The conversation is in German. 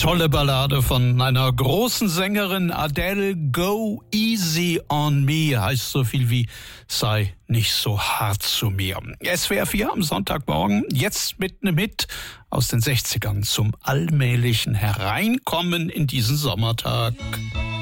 Tolle Ballade von einer großen Sängerin, Adele. Go Easy on Me heißt so viel wie sei nicht so hart zu mir. SWR 4 am Sonntagmorgen, jetzt mit einem Hit aus den 60ern zum allmählichen Hereinkommen in diesen Sommertag.